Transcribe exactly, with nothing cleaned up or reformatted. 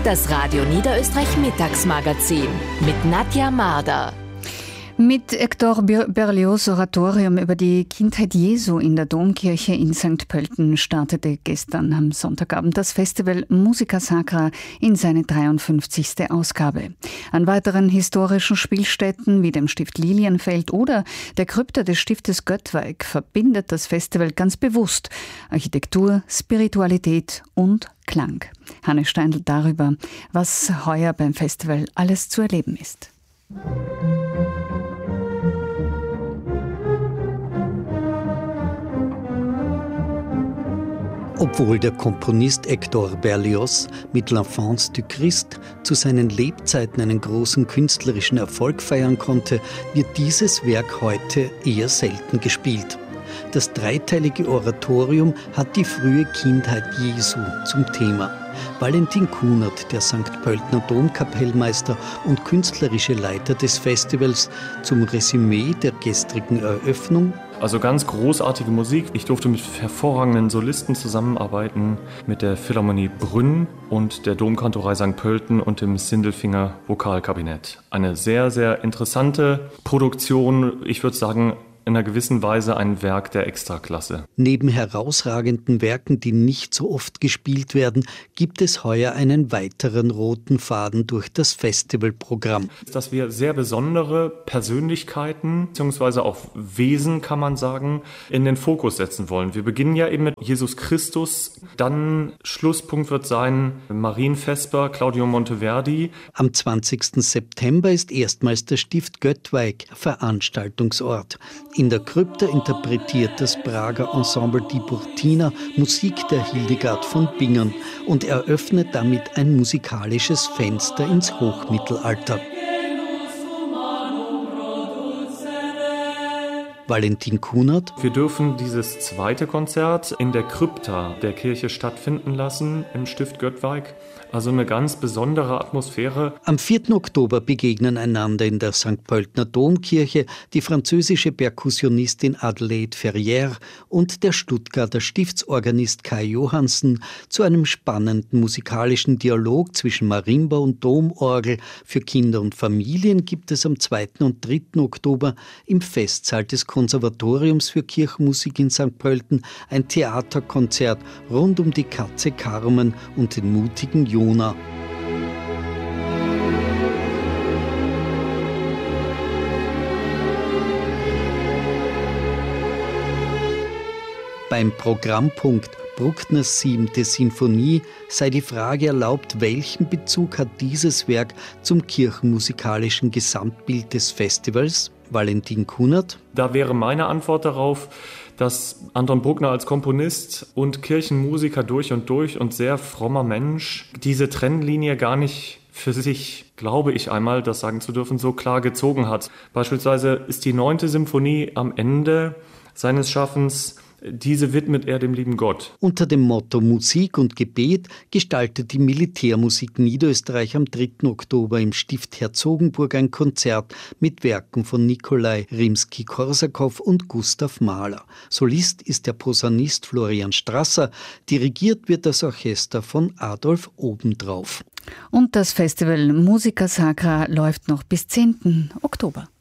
Das Radio Niederösterreich Mittagsmagazin mit Nadja Marder. Mit Hector Berlioz' Oratorium über die Kindheit Jesu in der Domkirche in Sankt Pölten startete gestern am Sonntagabend das Festival Musica Sacra in seine dreiundfünfzigste Ausgabe. An weiteren historischen Spielstätten wie dem Stift Lilienfeld oder der Krypta des Stiftes Göttweig verbindet das Festival ganz bewusst Architektur, Spiritualität und Klang. Hanne Steindl darüber, was heuer beim Festival alles zu erleben ist. Obwohl der Komponist Hector Berlioz mit L'Enfance du Christ zu seinen Lebzeiten einen großen künstlerischen Erfolg feiern konnte, wird dieses Werk heute eher selten gespielt. Das dreiteilige Oratorium hat die frühe Kindheit Jesu zum Thema. Valentin Kunert, der Sankt Pöltener Domkapellmeister und künstlerische Leiter des Festivals, zum Resümee der gestrigen Eröffnung. Also ganz großartige Musik. Ich durfte mit hervorragenden Solisten zusammenarbeiten, mit der Philharmonie Brünn und der Domkantorei Sankt Pölten und dem Sindelfinger Vokalkabinett. Eine sehr, sehr interessante Produktion. Ich würde sagen, in einer gewissen Weise ein Werk der Extraklasse. Neben herausragenden Werken, die nicht so oft gespielt werden, gibt es heuer einen weiteren roten Faden durch das Festivalprogramm. Dass wir sehr besondere Persönlichkeiten bzw. auch Wesen, kann man sagen, in den Fokus setzen wollen. Wir beginnen ja eben mit Jesus Christus, dann Schlusspunkt wird sein Marienvesper, Claudio Monteverdi. Am zwanzigsten September ist erstmals der Stift Göttweig Veranstaltungsort. In der Krypta interpretiert das Prager Ensemble Die Burtina Musik der Hildegard von Bingen und eröffnet damit ein musikalisches Fenster ins Hochmittelalter. Valentin Kunert. Wir dürfen dieses zweite Konzert in der Krypta der Kirche stattfinden lassen, im Stift Göttweig. Also eine ganz besondere Atmosphäre. Am vierten Oktober begegnen einander in der Sankt Pöltener Domkirche die französische Perkussionistin Adelaide Ferrière und der Stuttgarter Stiftsorganist Kai Johansen zu einem spannenden musikalischen Dialog zwischen Marimba und Domorgel. Für Kinder und Familien gibt es am zweiten und dritten Oktober im Festsaal des Konservatoriums für Kirchenmusik in Sankt Pölten ein Theaterkonzert rund um die Katze Carmen und den mutigen Jona. Beim Programmpunkt Bruckners siebte Sinfonie sei die Frage erlaubt, welchen Bezug hat dieses Werk zum kirchenmusikalischen Gesamtbild des Festivals? Valentin Kunert. Da wäre meine Antwort darauf, dass Anton Bruckner als Komponist und Kirchenmusiker durch und durch und sehr frommer Mensch diese Trennlinie gar nicht für sich, glaube ich einmal, das sagen zu dürfen, so klar gezogen hat. Beispielsweise ist die neunte Symphonie am Ende seines Schaffens. Diese widmet er dem lieben Gott. Unter dem Motto Musik und Gebet gestaltet die Militärmusik Niederösterreich am dritten Oktober im Stift Herzogenburg ein Konzert mit Werken von Nikolai Rimski-Korsakow und Gustav Mahler. Solist ist der Posaunist Florian Strasser, dirigiert wird das Orchester von Adolf Obendrauf. Und das Festival Musica Sacra läuft noch bis zehnten Oktober.